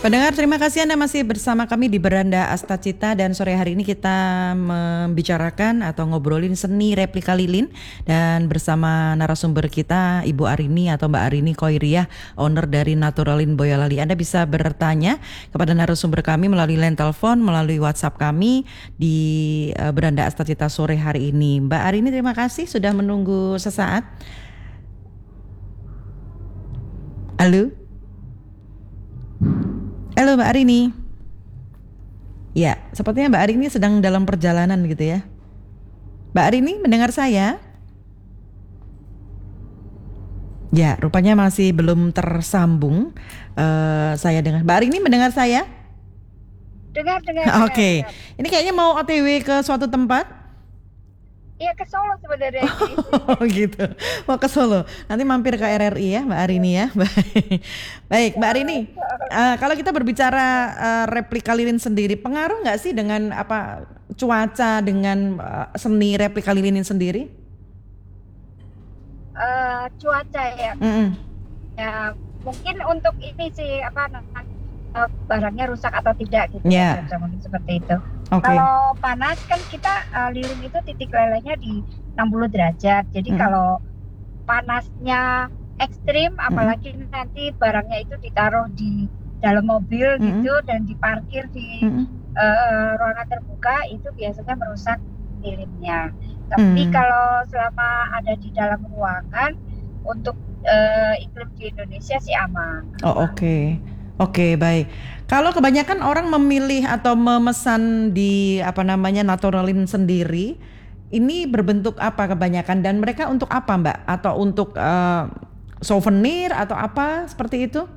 Pendengar, terima kasih Anda masih bersama kami di Beranda Astacita dan sore hari ini kita membicarakan atau ngobrolin seni replika lilin dan bersama narasumber kita Ibu Arini atau Mbak Arini Khoiriyah, owner dari Naturalin Boyolali. Anda bisa bertanya kepada narasumber kami melalui line telepon, melalui WhatsApp kami di Beranda Astacita sore hari ini. Mbak Arini, terima kasih sudah menunggu sesaat. Halo? Halo Mbak Arini. Ya, sepertinya Mbak Arini sedang dalam perjalanan gitu ya. Mbak Arini mendengar saya? Ya, rupanya masih belum tersambung. Saya dengar. Mbak Arini mendengar saya? Dengar. Oke. Ini kayaknya mau OTW ke suatu tempat? Iya, ke Solo sebenarnya ini. Oh gitu, mau ke Solo. Nanti mampir ke RRI ya Mbak Arini ya. Baik, baik Mbak Arini. Kalau kita berbicara replika lilin sendiri, pengaruh nggak sih dengan apa cuaca dengan seni replika lilin sendiri? Cuaca ya. Mm-mm. Ya, mungkin untuk ini sih apa namanya barangnya rusak atau tidak gitu ya, Ya, cuaca mungkin seperti itu. oke. Kalau panas kan kita lilin itu titik lelehnya di 60 derajat. Jadi Mm-mm. kalau panasnya ekstrim, Mm-mm. apalagi nanti barangnya itu ditaruh di dalam mobil Mm-mm. gitu dan diparkir di Mm-mm. ruangan terbuka, itu biasanya merusak lilinnya. Tapi Mm. kalau selama ada di dalam ruangan, untuk iklim di Indonesia sih aman. Oh oke. Oke, baik. Kalau kebanyakan orang memilih atau memesan di apa namanya Naturalin sendiri, ini berbentuk apa kebanyakan dan mereka untuk apa, Mbak? Atau untuk souvenir atau apa seperti itu?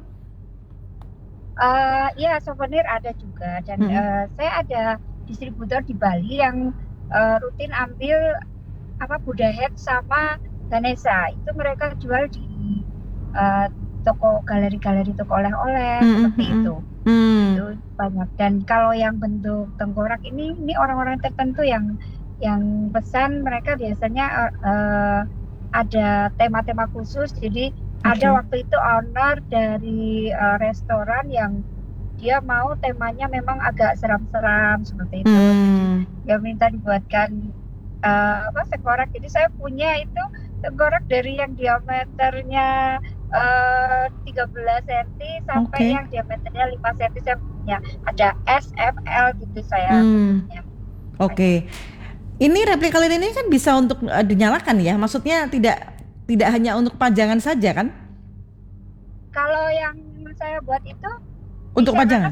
Ya, souvenir ada juga, dan Mm-mm. saya ada distributor di Bali yang rutin ambil apa Budahead sama Ganesha. Itu mereka jual di eh, toko galeri-galeri, toko oleh-oleh Mm-mm, seperti mm-mm. itu. Mm. Itu banyak. Dan kalau yang bentuk tengkorak ini orang-orang tertentu yang pesan, mereka biasanya ada tema-tema khusus. Jadi ada Oke. waktu itu owner dari restoran yang dia mau temanya memang agak seram-seram seperti itu. Jadi Mm. dia minta dibuatkan apa tengkorak. Jadi saya punya itu tengkorak dari yang diameternya 13 cm sampai Oke. yang diameternya 5 cm. Saya punya ada S, M, L gitu, saya Mm. punya banyak. Oke. Ini replika lilin ini kan bisa untuk dinyalakan ya. Maksudnya tidak hanya untuk pajangan saja kan? Kalau yang saya buat itu Untuk bisa, karena pajangan.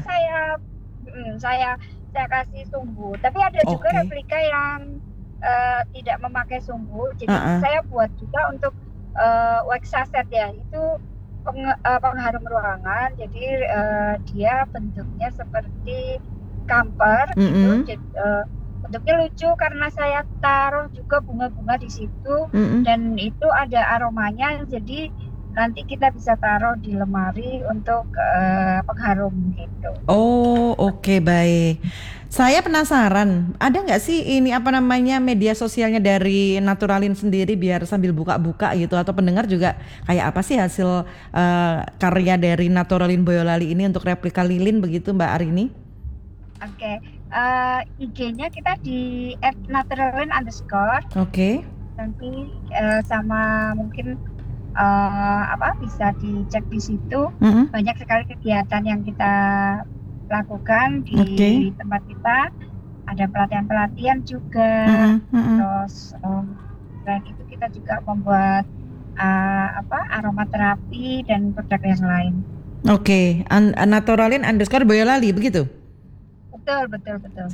saya kasih sumbu. Tapi ada juga Oke. replika yang tidak memakai sumbu. Jadi Heeh. saya buat juga untuk wax saset ya. Itu pengharum ruangan. Jadi dia bentuknya seperti kamper gitu. Mm-mm. Jadi, bentuknya lucu karena saya taruh juga bunga-bunga di situ, Mm-mm. dan itu ada aromanya. Jadi nanti kita bisa taruh di lemari untuk pengharum gitu. Oh, oke, baik. Saya penasaran, ada nggak sih ini apa namanya media sosialnya dari Naturalin sendiri biar sambil buka-buka gitu atau pendengar juga kayak apa sih hasil karya dari Naturalin Boyolali ini untuk replika lilin begitu Mbak Arini? Oke, IG-nya kita di @naturalin_, Oke. nanti sama mungkin apa bisa dicek di situ. Mm-mm. Banyak sekali kegiatan yang kita lakukan Oke. di tempat kita. Ada pelatihan-pelatihan juga. Mm-mm. Mm-mm. Terus selain itu kita juga membuat apa aromaterapi dan produk yang lain. Oke, Naturalin_Boyolali begitu. Betul.